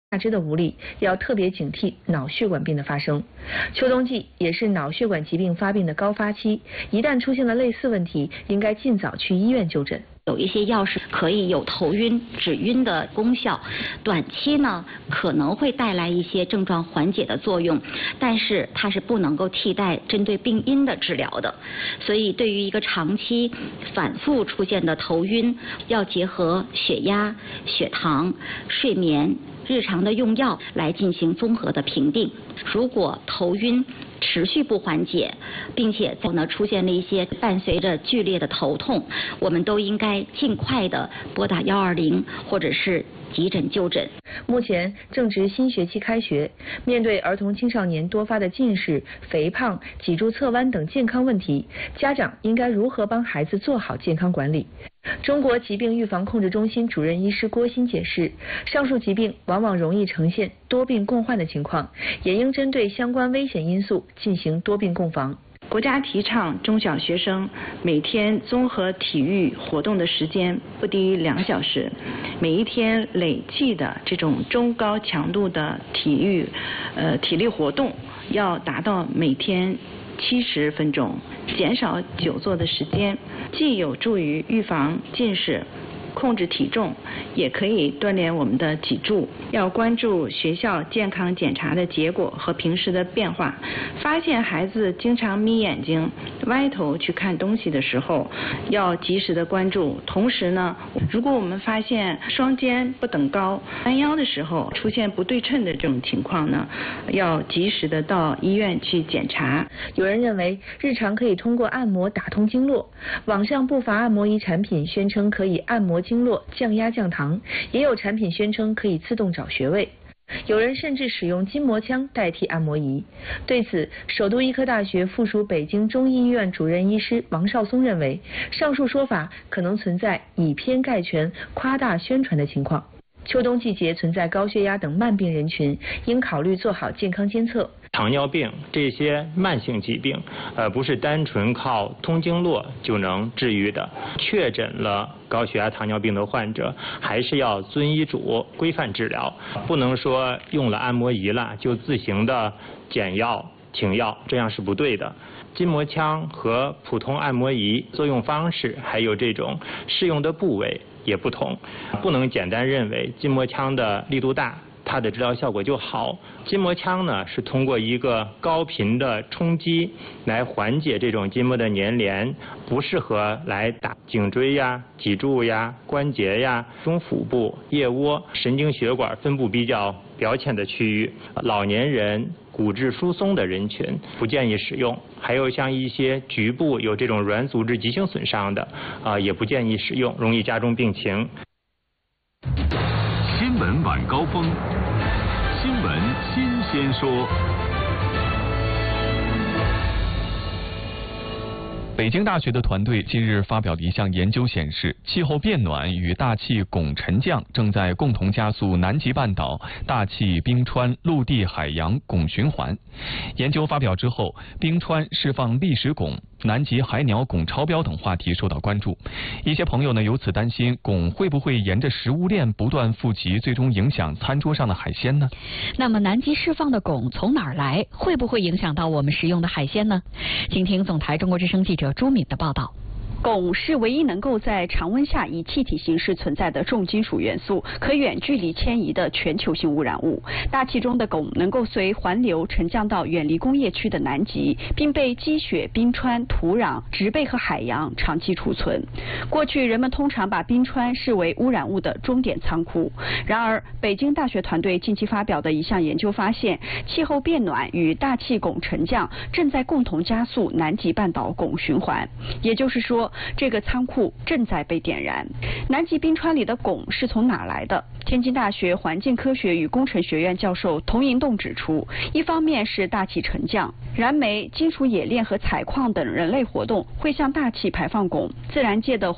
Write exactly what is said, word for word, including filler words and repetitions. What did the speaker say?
下肢的无力，要特别警惕脑血管病的发生。秋冬季也是脑血管疾病发病的高发期，一旦出现了类似问题，应该尽早去医院就诊。 有一些药是可以有头晕、止晕的功效，短期呢可能会带来一些症状缓解的作用，但是它是不能够替代针对病因的治疗的。所以对于一个长期反复出现的头晕，要结合血压、血糖、睡眠、日常的用药来进行综合的评定。如果头晕持续不缓解，并且呢出现了一些伴随着剧烈的头痛，我们都应该尽快的拨打幺二零或者是急诊就诊。 目前正值新学期开学，面对儿童青少年多发的近视、肥胖、脊柱侧弯等健康问题，家长应该如何帮孩子做好健康管理？中国疾病预防控制中心主任医师郭鑫解释，上述疾病往往容易呈现多病共患的情况，也应针对相关危险因素进行多病共防。 国家提倡中小学生每天综合体育活动的时间不低于两小时，每一天累计的这种中高强度的体育呃体力活动要达到每天七十分钟，减少久坐的时间，既有助于预防近视、控制体重，也可以锻炼我们的脊柱。要关注学校健康检查的结果和平时的变化，发现孩子经常眯眼睛、歪头去看东西的时候，要及时的关注。同时呢，如果我们发现双肩不等高、弯腰的时候出现不对称的这种情况呢，要及时的到医院去检查。 有人认为日常可以通过按摩打通经络，网上不乏按摩仪产品宣称可以按摩经络、降压降糖，也有产品宣称可以自动找穴位。有人甚至使用筋膜枪代替按摩仪。对此，首都医科大学附属北京中医医院主任医师王绍松认为，上述说法可能存在以偏概全、夸大宣传的情况。秋冬季节存在高血压等慢病人群，应考虑做好健康监测。 糖尿病这些慢性疾病，呃，不是单纯靠通经络就能治愈的。确诊了高血压、糖尿病的患者，还是要遵医嘱规范治疗，不能说用了按摩仪了就自行的减药停药，这样是不对的。筋膜枪和普通按摩仪作用方式还有这种适用的部位也不同，不能简单认为筋膜枪的力度大，它的治疗效果就好。筋膜枪呢是通过一个高频的冲击来缓解这种筋膜的粘连，不适合来打颈椎呀、脊柱呀、关节呀、中腹部、腋窝、神经血管分布比较表浅的区域。老年人、骨质疏松的人群不建议使用，还有像一些局部有这种软组织急性损伤的啊、呃，也不建议使用，容易加重病情。 新闻晚高峰，新闻新鲜说。 北京大学的团队近日发表的一项研究显示，气候变暖与大气汞沉降正在共同加速南极半岛大气冰川陆地海洋汞循环。研究发表之后，冰川释放砾石汞、南极海鸟汞超标等话题受到关注。一些朋友呢由此担心，汞会不会沿着食物链不断富集，最终影响餐桌上的海鲜呢？ 那么南极释放的汞从哪儿来？会不会影响到我们食用的海鲜呢？请听总台中国之声记者朱敏的报道。 汞是唯一能够在常温下以气体形式存在的重金属元素，可远距离迁移的全球性污染物。大气中的汞能够随环流沉降到远离工业区的南极，并被积雪、冰川、土壤、植被和海洋长期储存。过去人们通常把冰川视为污染物的终点仓库。然而，北京大学团队近期发表的一项研究发现，气候变暖与大气汞沉降正在共同加速南极半岛汞循环。也就是说，这个仓库正在被点燃。南极冰川里的汞是从哪来的？天津大学环境科学与工程学院教授童银栋指出，一方面是大气沉降，燃煤、金属冶炼和采矿等人类活动会向大气排放汞，自然界的